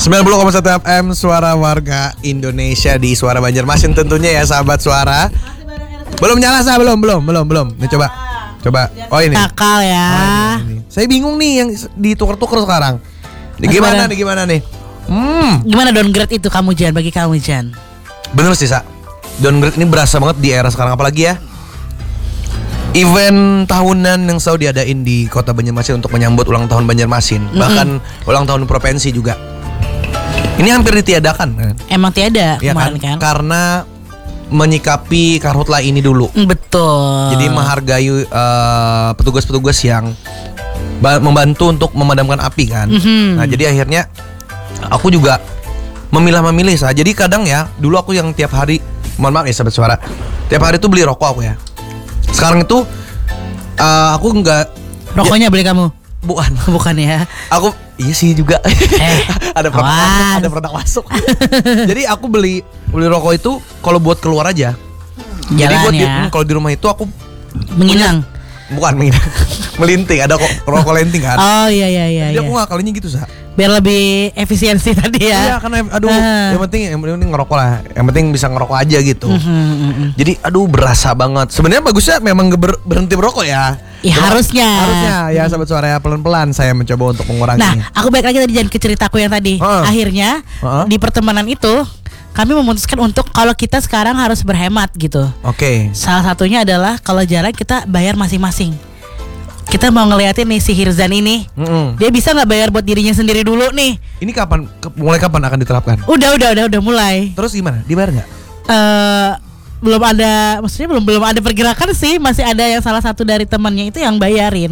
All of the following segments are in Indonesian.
90,1 FM Suara Warga Indonesia di Suara Banjarmasin tentunya ya sahabat suara. Belum nyala sah, belum. Nih coba. Oh ini. Nakal ya. Ini. Saya bingung nih yang ditukar-tukar sekarang. Gimana nih? Gimana downgrade itu kamu Jan, bagi kamu Jan? Bener sih Sa. Downgrade ini berasa banget di era sekarang, apalagi ya event tahunan yang selalu diadain di Kota Banjarmasin untuk menyambut ulang tahun Banjarmasin, bahkan ulang tahun provinsi juga. Ini hampir ditiadakan. Emang tiada ya kemarin kan? Karena menyikapi karhutlah ini dulu. Betul. Jadi menghargai petugas-petugas yang membantu untuk memadamkan api kan. Nah jadi akhirnya aku juga memilih Sa. Jadi kadang ya dulu aku yang tiap hari, mohon maaf ya sahabat suara, tiap hari tuh beli rokok aku ya. Sekarang itu aku enggak. Rokoknya beli kamu? Bukan ya. Aku iya sih juga. ada produk masuk. Jadi aku beli rokok itu kalau buat keluar aja. Jalan. Jadi buat ya. Kalau di rumah itu aku menginang. Bukan menginang. Melinting, ada rokok lenting kan. Oh iya. Jadi aku ngakalinya gitu Sa. Biar lebih efisiensi tadi ya. Iya karena yang penting ngerokok lah. Yang penting bisa ngerokok aja gitu. Jadi berasa banget. Sebenarnya bagusnya memang berhenti berokok ya. Ya harusnya ya sahabat suara ya, pelan-pelan saya mencoba untuk mengurangi. Nah aku balik lagi tadi Jan ke ceritaku yang tadi. Akhirnya di pertemanan itu kami memutuskan untuk kalau kita sekarang harus berhemat gitu. Oke. Salah satunya adalah kalau jalan kita bayar masing-masing. Kita mau ngeliatin nih si Hirzan ini, dia bisa nggak bayar buat dirinya sendiri dulu nih? Ini mulai kapan akan diterapkan? Udah mulai. Terus gimana? Dibayar nggak? Belum ada, maksudnya belum ada pergerakan sih. Masih ada yang salah satu dari temannya itu yang bayarin.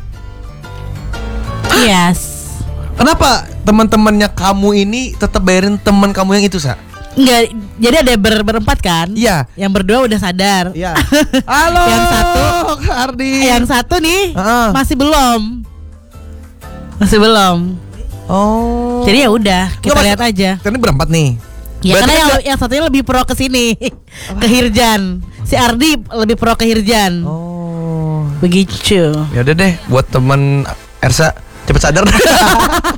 Yes. Kenapa teman-temannya kamu ini tetap bayarin teman kamu yang itu Sa? Enggak, jadi ada berempat kan? Iya. Yang berdua udah sadar. Iya. Halo. Yang satu Ardi. Yang satu nih masih belum. Oh. Jadi ya udah, kita lihat aja. Ini berempat nih. Ya karena yang satunya lebih pro ke sini, ke Hirzan. Si Ardi lebih pro ke Hirzan. Oh. Begitu. Ya udah deh, buat teman Ersa cepet sadar.